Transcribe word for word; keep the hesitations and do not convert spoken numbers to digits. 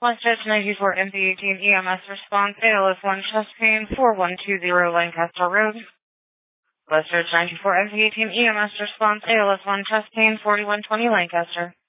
Westchester ninety-four M P eighteen E M S response, A L S one chest pain, four one two zero Lancaster Road. Westchester ninety-four M P eighteen E M S response, A L S one chest pain, forty-one twenty Lancaster.